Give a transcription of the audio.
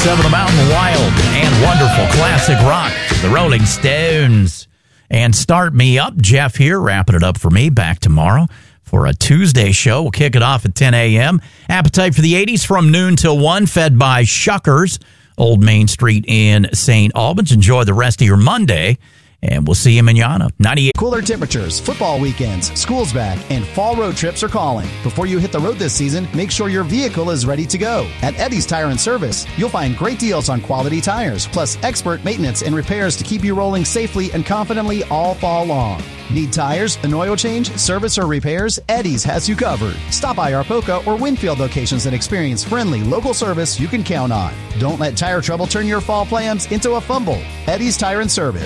of the Mountain Wild and wonderful classic rock, the Rolling Stones. And Start Me Up, Jeff here, wrapping it up for me. Back tomorrow for a Tuesday show. We'll kick it off at 10 a.m. Appetite for the 80s from noon till 1, fed by Shuckers, Old Main Street in St. Albans. Enjoy the rest of your Monday, and we'll see you manana. 98. Cooler temperatures, football weekends, school's back, and fall road trips are calling. Before you hit the road this season, make sure your vehicle is ready to go. At Eddie's Tire and Service, you'll find great deals on quality tires, plus expert maintenance and repairs to keep you rolling safely and confidently all fall long. Need tires, an oil change, service, or repairs? Eddie's has you covered. Stop by our Poca or Winfield locations and experience friendly local service you can count on. Don't let tire trouble turn your fall plans into a fumble. Eddie's Tire and Service.